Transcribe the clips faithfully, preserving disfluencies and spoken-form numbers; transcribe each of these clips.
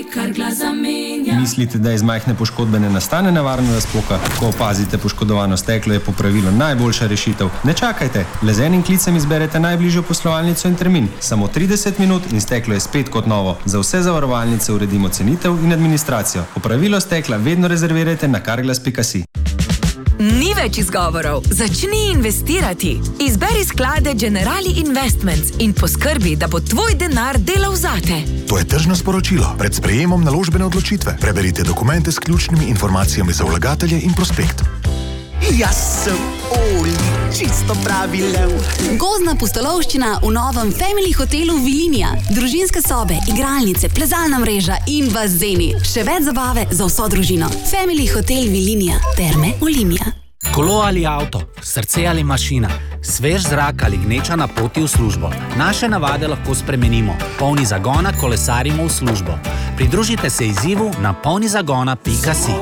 kar glas zamenja. Mislite, da iz majhne poškodbe ne nastane nevarna razpoka? Ko opazite poškodovano steklo, je popravilo najboljša rešitev. Ne čakajte, le z enim klicem izberete najbližjo poslovalnico in termin. Samo trideset minut in steklo je spet kot novo. Za vse zavarovalnice uredimo cenitev in administracijo. Popravilo stekla vedno rezervirajte na carglass pika si. Ni več izgovorov. Začni investirati. Izberi sklade Generali Investments in poskrbi, da bo tvoj denar delal zate. To je tržno sporočilo. Pred sprejemom naložbene odločitve preberite dokumente s ključnimi informacijami za vlagatelje in prospekt. Jaz sem Oli, čisto pravi lev. Gozdna pustolovščina v novem Family hotelu Vilinija. Družinske sobe, igralnice, plezalna mreža in bazeni. Še več zabave za vso družino. Family hotel Vilinija. Terme Olimia. Kolo ali avto, srce ali mašina, svež zrak ali gneča na poti v službo. Naše navade lahko spremenimo. Polni zagona kolesarimo v službo. Pridružite se izzivu na polnizagona pika si.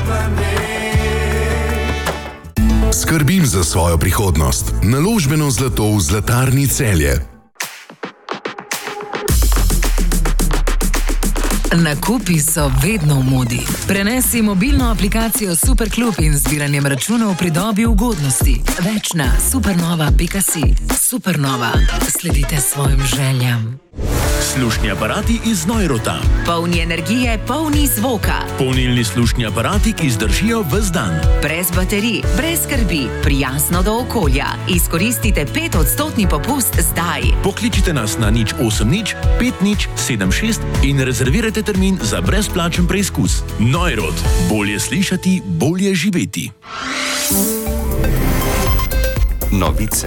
Skrbim za svojo prihodnost. Naložbeno zlato v Zlatarni Celje. Nakupi so vedno v modi. Prenesi mobilno aplikacijo Superklub in z zbiranjem računov pridobi ugodnosti. Več na supernova pika si. Supernova. Sledite svojim željam. Slušni aparati iz Neurota. Polni energije, polni zvoka. Polnilni slušni aparati, ki zdržijo ves dan. Brez baterij, brez skrbi, prijazno do okolja. Izkoristite pet odstotni popust zdaj. Pokličite nas na nič osem nič pet nič sedem šest in rezervirajte termin za brezplačen preizkus. Neurot. Bolje slišati, bolje živeti. Novice.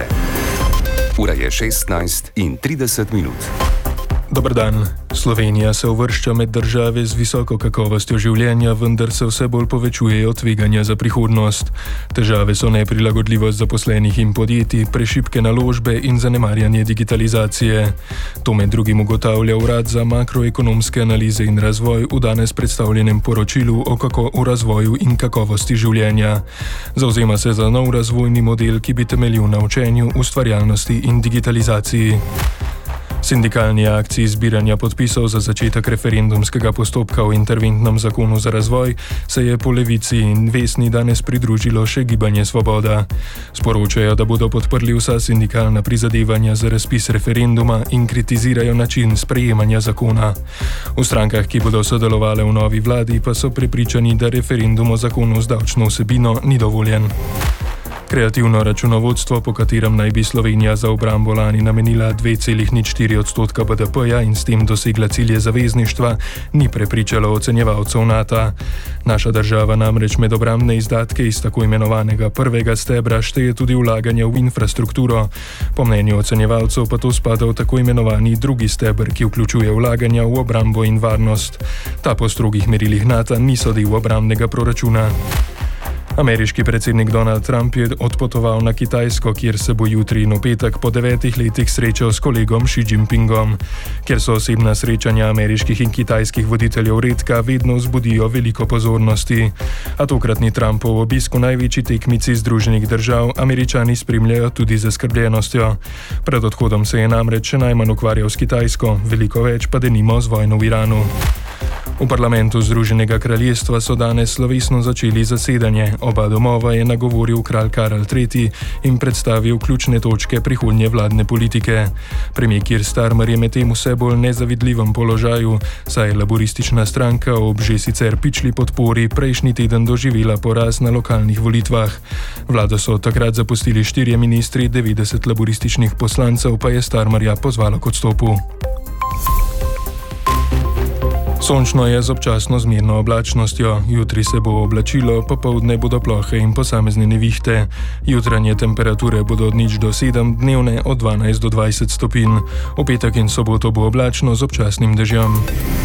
Ura je šestnajst in trideset minut. Dobar dan. Slovenija se uvršča med države z visoko kakovostjo življenja, vendar se vse bolj povečujejo tveganja za prihodnost. Težave so neprilagodljivost zaposlenih in podjetij, prešibke naložbe in zanemarjanje digitalizacije. To med drugim ugotavlja Urad za makroekonomske analize in razvoj v danes predstavljenem poročilu o, kako, o razvoju in kakovosti življenja. Zavzema se za nov razvojni model, ki bi temeljil na učenju, ustvarjalnosti in digitalizaciji. Sindikalni akciji zbiranja podpisov za začetek referendumskega postopka o interventnem zakonu za razvoj se je po Levici in Vesni danes pridružilo še Gibanje Svoboda. Sporočajo, da bodo podprli vsa sindikalna prizadevanja za razpis referenduma in kritizirajo način sprejemanja zakona. V strankah, ki bodo sodelovale v novi vladi, pa so prepričani, da referendum o zakonu z davčno vsebino ni dovoljen. Kreativno računovodstvo, po katerem naj bi Slovenija za obrambo lani namenila dve celi nič štiri odstotka B D P-ja in s tem dosegla cilje zavezništva, ni prepričalo ocenjevalcev Nata. Naša država namreč med obrambne izdatke iz tako imenovanega prvega stebra šteje tudi vlaganja v infrastrukturo. Po mnenju ocenjevalcev pa to spada v tako imenovani drugi steber, ki vključuje vlaganja v obrambo in varnost. Ta po strogih merilih Nata niso del obrambnega proračuna. Ameriški predsednik Donald Trump je odpotoval na Kitajsko, kjer se bo jutri in v petek po devetih letih srečal s kolegom Xi Jinpingom. Ker so osebna srečanja ameriških in kitajskih voditeljev redka, vedno vzbudijo veliko pozornosti. A tokratni Trumpov obisk v največji tekmici Združenih držav Američani spremljajo tudi z zaskrbljenostjo. Pred odhodom se je namreč še najmanj ukvarjal s Kitajsko, veliko več pa denimo z vojno v Iranu. V parlamentu Združenega kraljestva so danes slovesno začeli zasedanje. Oba domova je nagovoril kralj Karel tretji in predstavil ključne točke prihodnje vladne politike. Premier Keir Starmer je medtem vse bolj nezavidljivem položaju, saj je laboristična stranka ob že sicer pičli podpori prejšnji teden doživela poraz na lokalnih volitvah. Vlado so takrat zapustili štirje ministri, devetdeset laborističnih poslancev pa je Starmerja pozvalo k odstopu. Sončno je z občasno zmerno oblačnostjo. Jutri se bo oblačilo, popoldne bodo plohe in posamezne nevihte. Jutranje temperature bodo od nič do sedem, dnevne od dvanajst do dvajset stopinj. V petek in soboto bo oblačno z občasnim dežjem.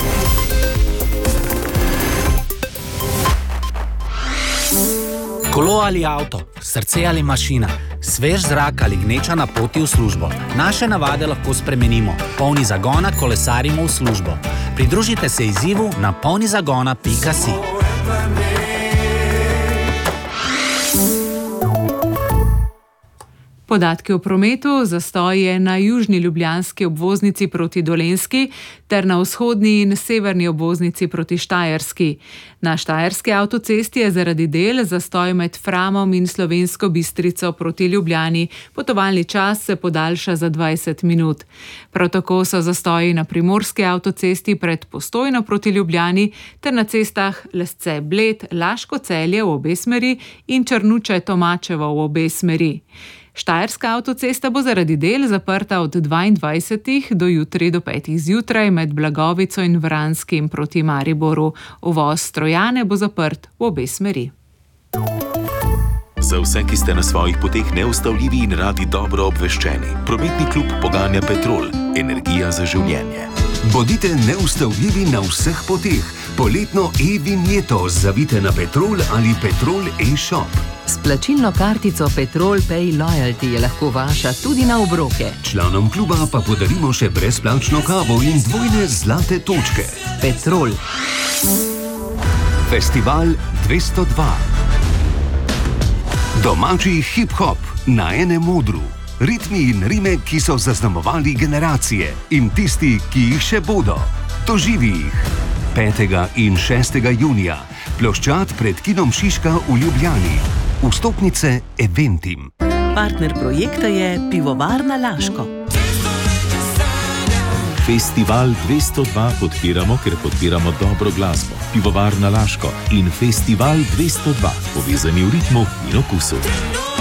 Kolo ali avto, srce ali mašina, svež zrak ali gneča na poti v službo. Naše navade lahko spremenimo. Polni zagona kolesarimo v službo. Pridružite se izzivu na polnizagona pika si. Podatki o prometu: zastoj je na južni ljubljanski obvoznici proti Dolenjski ter na vzhodni in severni obvoznici proti Štajerski. Na Štajerski avtocesti je zaradi del zastoj med Framom in Slovensko Bistrico proti Ljubljani. Potovalni čas se podaljša za dvajset minut. Prav tako so zastoji na Primorski avtocesti pred Postojno proti Ljubljani ter na cestah Lesce-Bled, Laško-Celje v obe smeri in Črnuče-Tomačevo v obe smeri. Štajerska avtocesta bo zaradi del zaprta od dvaindvajsetih do jutri do petih zjutraj med Blagovico in Vranskim proti Mariboru. Uvoz Trojane bo zaprt v obe smeri. Za vse, ki ste na svojih poteh neustavljivi in radi dobro obveščeni, prometni klub poganja Petrol, energija za življenje. Bodite neustavljivi na vseh poteh. Poletno e-vinjeto zavite na Petrol ali Petrol e-shop. S plačilno kartico Petrol Pay Loyalty je lahko vaša tudi na obroke. Članom kluba pa podarimo še brezplačno kavo in dvojne zlate točke. Petrol. Festival dvesto dva. Domači hip-hop na enem odru. Ritmi in rime, ki so zaznamovali generacije in tisti, ki jih še bodo. Doživi jih. petega in šestega junija. Ploščad pred kinom Šiška v Ljubljani. Vstopnice Eventim. Partner projekta je Pivovarna Laško. Festival dvesto dva podpiramo, ker podpiramo dobro glasbo. Pivovarna Laško in Festival dvesto dva, povezani v ritmu in okusu.